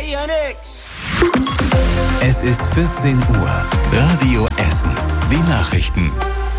Es ist 14 Uhr. Radio Essen. Die Nachrichten.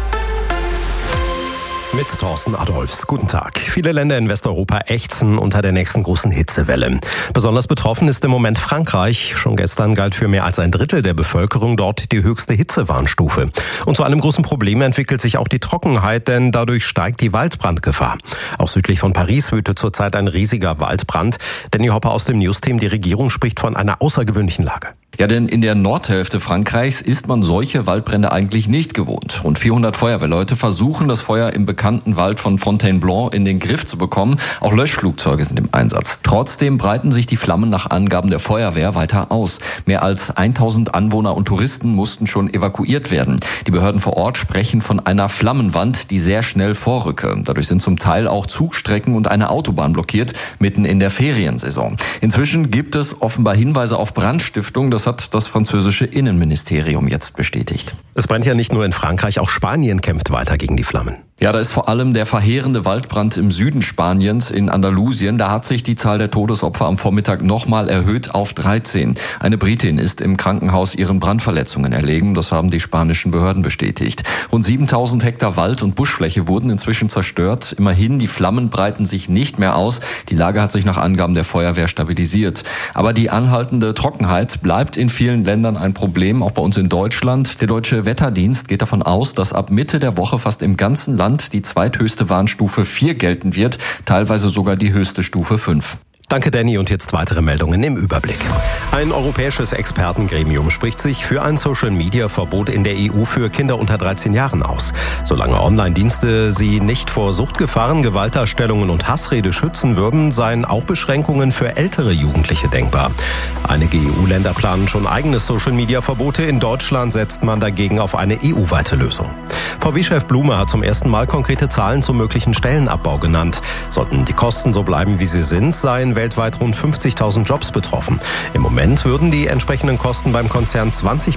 Mit Thorsten Adolfs. Guten Tag. Viele Länder in Westeuropa ächzen unter der nächsten großen Hitzewelle. Besonders betroffen ist im Moment Frankreich. Schon gestern galt für mehr als ein Drittel der Bevölkerung dort die höchste Hitzewarnstufe. Und zu einem großen Problem entwickelt sich auch die Trockenheit, denn dadurch steigt die Waldbrandgefahr. Auch südlich von Paris wütet zurzeit ein riesiger Waldbrand. Danny Hopper aus dem Newsteam, die Regierung spricht von einer außergewöhnlichen Lage. Ja, denn in der Nordhälfte Frankreichs ist man solche Waldbrände eigentlich nicht gewohnt. Rund 400 Feuerwehrleute versuchen, das Feuer im bekannten Wald von Fontainebleau in den Griff zu bekommen. Auch Löschflugzeuge sind im Einsatz. Trotzdem breiten sich die Flammen nach Angaben der Feuerwehr weiter aus. Mehr als 1000 Anwohner und Touristen mussten schon evakuiert werden. Die Behörden vor Ort sprechen von einer Flammenwand, die sehr schnell vorrücke. Dadurch sind zum Teil auch Zugstrecken und eine Autobahn blockiert, mitten in der Feriensaison. Inzwischen gibt es offenbar Hinweise auf Brandstiftung. Das hat das französische Innenministerium jetzt bestätigt. Es brennt ja nicht nur in Frankreich, auch Spanien kämpft weiter gegen die Flammen. Ja, da ist vor allem der verheerende Waldbrand im Süden Spaniens in Andalusien. Da hat sich die Zahl der Todesopfer am Vormittag nochmal erhöht auf 13. Eine Britin ist im Krankenhaus ihren Brandverletzungen erlegen. Das haben die spanischen Behörden bestätigt. Rund 7000 Hektar Wald- und Buschfläche wurden inzwischen zerstört. Immerhin, die Flammen breiten sich nicht mehr aus. Die Lage hat sich nach Angaben der Feuerwehr stabilisiert. Aber die anhaltende Trockenheit bleibt in vielen Ländern ein Problem, auch bei uns in Deutschland. Der Deutsche Wetterdienst geht davon aus, dass ab Mitte der Woche fast im ganzen Land die zweithöchste Warnstufe 4 gelten wird, teilweise sogar die höchste Stufe 5. Danke, Danny. Und jetzt weitere Meldungen im Überblick. Ein europäisches Expertengremium spricht sich für ein Social-Media-Verbot in der EU für Kinder unter 13 Jahren aus. Solange Online-Dienste sie nicht vor Suchtgefahren, Gewaltdarstellungen und Hassrede schützen würden, seien auch Beschränkungen für ältere Jugendliche denkbar. Einige EU-Länder planen schon eigene Social-Media-Verbote. In Deutschland setzt man dagegen auf eine EU-weite Lösung. VW-Chef Blume hat zum ersten Mal konkrete Zahlen zum möglichen Stellenabbau genannt. Sollten die Kosten so bleiben, wie sie sind, seien weltweit rund 50.000 Jobs betroffen. Im Moment würden die entsprechenden Kosten beim Konzern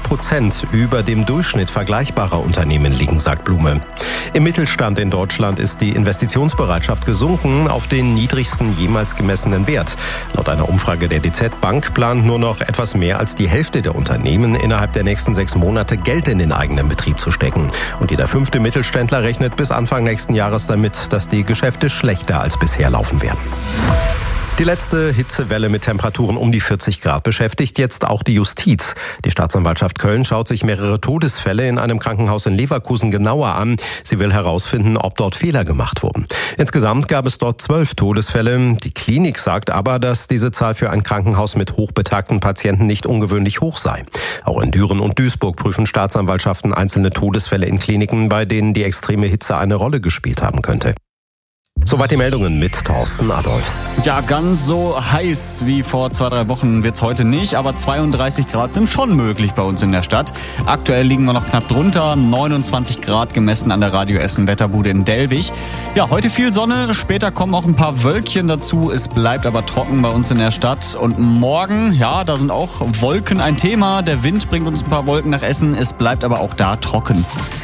20% über dem Durchschnitt vergleichbarer Unternehmen liegen, sagt Blume. Im Mittelstand in Deutschland ist die Investitionsbereitschaft gesunken auf den niedrigsten jemals gemessenen Wert. Laut einer Umfrage der DZ Bank plant nur noch etwas mehr als die Hälfte der Unternehmen innerhalb der nächsten 6 Monate Geld in den eigenen Betrieb zu stecken. Und jeder 5. Mittelständler rechnet bis Anfang nächsten Jahres damit, dass die Geschäfte schlechter als bisher laufen werden. Die letzte Hitzewelle mit Temperaturen um die 40 Grad beschäftigt jetzt auch die Justiz. Die Staatsanwaltschaft Köln schaut sich mehrere Todesfälle in einem Krankenhaus in Leverkusen genauer an. Sie will herausfinden, ob dort Fehler gemacht wurden. Insgesamt gab es dort 12 Todesfälle. Die Klinik sagt aber, dass diese Zahl für ein Krankenhaus mit hochbetagten Patienten nicht ungewöhnlich hoch sei. Auch in Düren und Duisburg prüfen Staatsanwaltschaften einzelne Todesfälle in Kliniken, bei denen die extreme Hitze eine Rolle gespielt haben könnte. Soweit die Meldungen mit Thorsten Adolfs. Ja, ganz so heiß wie vor 2-3 Wochen wird's heute nicht, aber 32 Grad sind schon möglich bei uns in der Stadt. Aktuell liegen wir noch knapp drunter, 29 Grad gemessen an der Radio Essen Wetterbude in Dellwig. Ja, heute viel Sonne, später kommen auch ein paar Wölkchen dazu. Es bleibt aber trocken bei uns in der Stadt. Und morgen, ja, da sind auch Wolken ein Thema. Der Wind bringt uns ein paar Wolken nach Essen, es bleibt aber auch da trocken.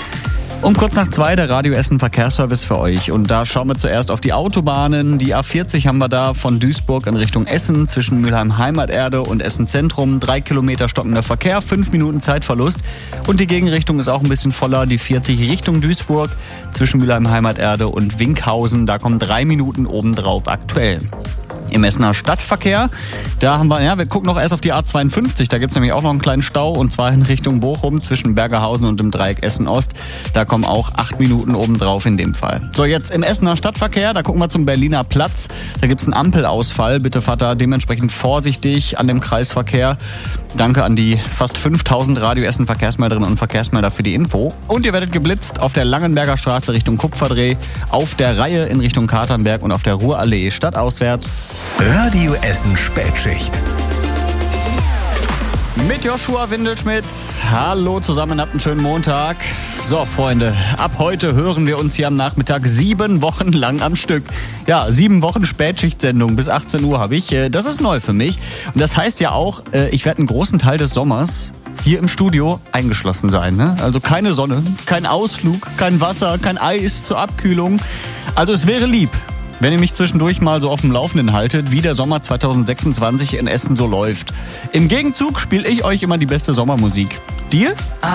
Um kurz nach 2 der Radio Essen Verkehrsservice für euch. Und da schauen wir zuerst auf die Autobahnen. Die A40 haben wir da von Duisburg in Richtung Essen zwischen Mülheim Heimaterde und Essen Zentrum. 3 Kilometer stockender Verkehr, 5 Minuten Zeitverlust. Und die Gegenrichtung ist auch ein bisschen voller. Die 40 Richtung Duisburg zwischen Mülheim Heimaterde und Winkhausen. Da kommen 3 Minuten obendrauf aktuell. Im Essener Stadtverkehr, da haben wir gucken noch erst auf die A52, da gibt es nämlich auch noch einen kleinen Stau und zwar in Richtung Bochum zwischen Bergerhausen und dem Dreieck Essen-Ost. Da kommen auch 8 Minuten obendrauf in dem Fall. So, jetzt im Essener Stadtverkehr, da gucken wir zum Berliner Platz. Da gibt es einen Ampelausfall. Bitte fahrt da dementsprechend vorsichtig an dem Kreisverkehr. Danke an die fast 5000 Radio Essen Verkehrsmelderinnen und Verkehrsmelder für die Info. Und ihr werdet geblitzt auf der Langenberger Straße Richtung Kupferdreh, auf der Reihe in Richtung Katernberg und auf der Ruhrallee stadtauswärts. Radio Essen Spätschicht. Mit Joshua Windelschmidt. Hallo zusammen, habt einen schönen Montag. So, Freunde, ab heute hören wir uns hier am Nachmittag 7 Wochen lang am Stück. Ja, 7 Wochen Spätschichtsendung bis 18 Uhr habe ich. Das ist neu für mich. Und das heißt ja auch, ich werde einen großen Teil des Sommers hier im Studio eingeschlossen sein. Ne? Also keine Sonne, kein Ausflug, kein Wasser, kein Eis zur Abkühlung. Also es wäre lieb, wenn ihr mich zwischendurch mal so auf dem Laufenden haltet, wie der Sommer 2026 in Essen so läuft. Im Gegenzug spiele ich euch immer die beste Sommermusik. Deal?